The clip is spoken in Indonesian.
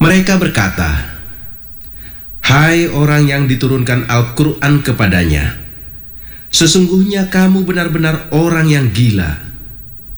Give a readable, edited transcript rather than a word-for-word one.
Mereka berkata, "Hai orang yang diturunkan Al-Quran kepadanya, sesungguhnya kamu benar-benar orang yang gila.